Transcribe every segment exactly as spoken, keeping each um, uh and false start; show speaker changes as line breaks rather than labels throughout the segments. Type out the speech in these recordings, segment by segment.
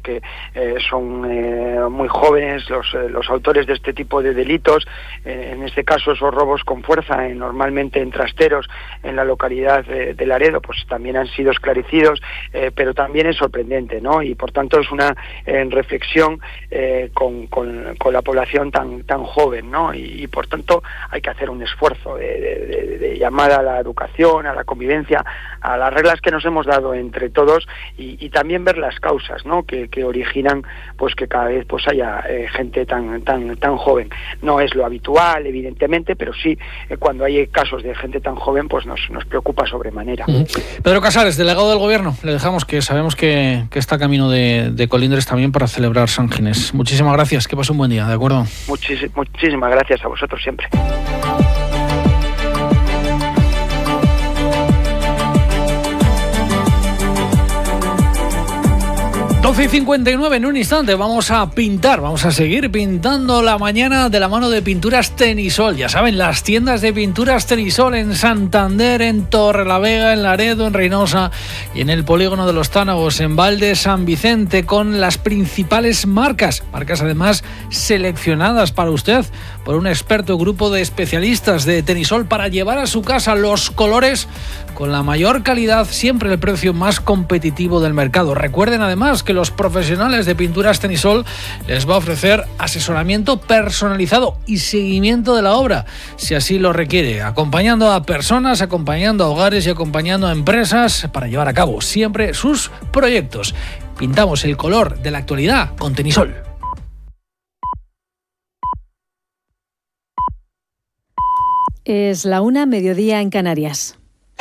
porque eh, son eh, muy jóvenes los, eh, los autores de este tipo de delitos, eh, en este caso esos robos con fuerza, eh, normalmente en trasteros en la localidad de, de Laredo, pues también han sido esclarecidos, eh, pero también es sorprendente, ¿no? Y por tanto es una eh, reflexión eh, con, con, con la población tan, tan joven, ¿no? Y, y por tanto hay que hacer un esfuerzo de, de, de, de llamada a la educación, a la convivencia, a las reglas que nos hemos dado entre todos, y, y también ver las causas, ¿no? que, que originan pues que cada vez pues haya eh, gente tan tan tan joven. No es lo habitual, evidentemente, pero sí eh, cuando hay casos de gente tan joven pues nos, nos preocupa sobremanera.
Uh-huh. Pedro Casares, delegado del Gobierno, le dejamos, que sabemos que, que está camino de, de Colindres también para celebrar San Ginés. Muchísimas gracias, que pase un buen día, ¿de acuerdo?
Muchis- muchísimas gracias a vosotros siempre.
doce y cincuenta y nueve, en un instante vamos a pintar, vamos a seguir pintando la mañana de la mano de Pinturas Tenisol. Ya saben, las tiendas de Pinturas Tenisol en Santander, en Torrelavega, en Laredo, en Reynosa y en el Polígono de los Tánagos, en Valde, San Vicente, con las principales marcas, marcas además seleccionadas para usted por un experto grupo de especialistas de Tenisol para llevar a su casa los colores con la mayor calidad, siempre el precio más competitivo del mercado. Recuerden además que los profesionales de Pinturas Tenisol les va a ofrecer asesoramiento personalizado y seguimiento de la obra, si así lo requiere, acompañando a personas, acompañando a hogares y acompañando a empresas para llevar a cabo siempre sus proyectos. Pintamos el color de la actualidad con Tenisol.
Es la una, mediodía en Canarias.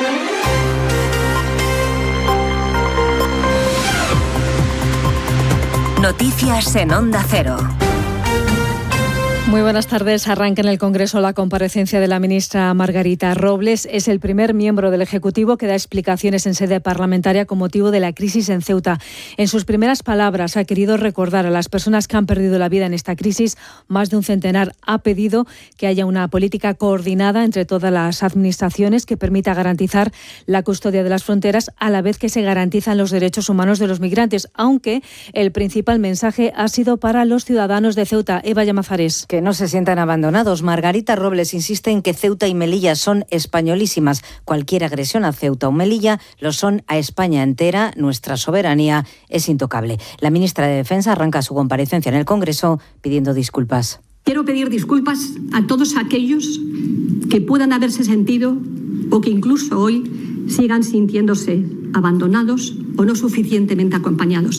Noticias en Onda Cero.
Muy buenas tardes. Arranca en el Congreso la comparecencia de la ministra Margarita Robles. Es el primer miembro del Ejecutivo que da explicaciones en sede parlamentaria con motivo de la crisis en Ceuta. En sus primeras palabras ha querido recordar a las personas que han perdido la vida en esta crisis. Más de un centenar. Ha pedido que haya una política coordinada entre todas las administraciones que permita garantizar la custodia de las fronteras a la vez que se garantizan los derechos humanos de los migrantes, aunque el principal mensaje ha sido para los ciudadanos de Ceuta. Eva Llamazares.
Que no se sientan abandonados. Margarita Robles insiste en que Ceuta y Melilla son españolísimas. Cualquier agresión a Ceuta o Melilla lo son a España entera. Nuestra soberanía es intocable. La ministra de Defensa arranca su comparecencia en el Congreso pidiendo disculpas.
Quiero pedir disculpas a todos aquellos que puedan haberse sentido o que incluso hoy sigan sintiéndose abandonados o no suficientemente acompañados.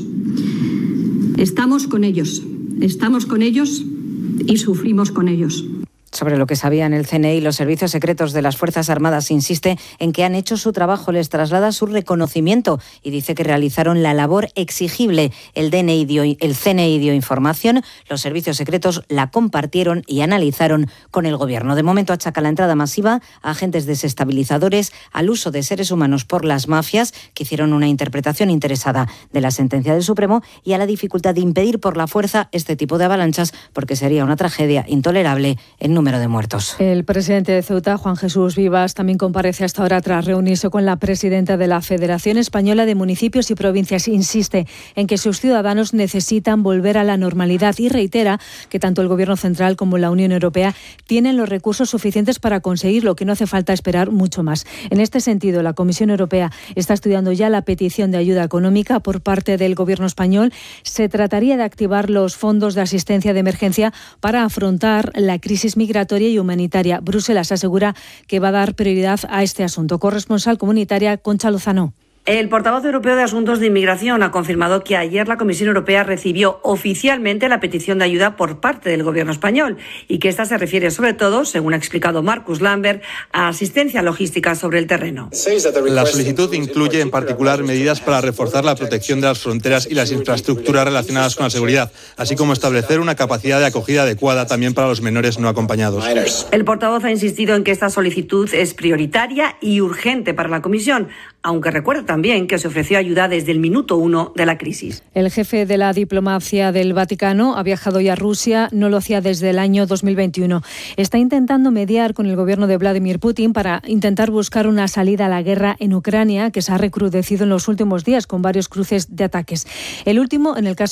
Estamos con ellos, estamos con ellos y sufrimos con ellos.
Sobre lo que sabían el C N I, los servicios secretos de las Fuerzas Armadas insiste en que han hecho su trabajo, les traslada su reconocimiento y dice que realizaron la labor exigible. El D N I dio, el C N I dio información, los servicios secretos la compartieron y analizaron con el Gobierno. De momento achaca la entrada masiva a agentes desestabilizadores, al uso de seres humanos por las mafias, que hicieron una interpretación interesada de la sentencia del Supremo, y a la dificultad de impedir por la fuerza este tipo de avalanchas, porque sería una tragedia intolerable en número de muertos.
El presidente de Ceuta, Juan Jesús Vivas, también comparece hasta ahora tras reunirse con la presidenta de la Federación Española de Municipios y Provincias. Insiste en que sus ciudadanos necesitan volver a la normalidad y reitera que tanto el Gobierno central como la Unión Europea tienen los recursos suficientes para conseguirlo, que no hace falta esperar mucho más. En este sentido, la Comisión Europea está estudiando ya la petición de ayuda económica por parte del Gobierno español. Se trataría de activar los fondos de asistencia de emergencia para afrontar la crisis migratoria y humanitaria. Bruselas asegura que va a dar prioridad a este asunto. Corresponsal comunitaria, Concha Lozano.
El portavoz europeo de Asuntos de Inmigración ha confirmado que ayer la Comisión Europea recibió oficialmente la petición de ayuda por parte del Gobierno español y que esta se refiere sobre todo, según ha explicado Markus Lambert, a asistencia logística sobre el terreno.
La solicitud incluye en particular medidas para reforzar la protección de las fronteras y las infraestructuras relacionadas con la seguridad, así como establecer una capacidad de acogida adecuada también para los menores no acompañados.
El portavoz ha insistido en que esta solicitud es prioritaria y urgente para la Comisión, aunque recuerda también que se ofreció ayuda desde el minuto uno de la crisis.
El jefe de la diplomacia del Vaticano ha viajado ya a Rusia, no lo hacía desde el año dos mil veintiuno. Está intentando mediar con el gobierno de Vladimir Putin para intentar buscar una salida a la guerra en Ucrania, que se ha recrudecido en los últimos días con varios cruces de ataques. El último en el caso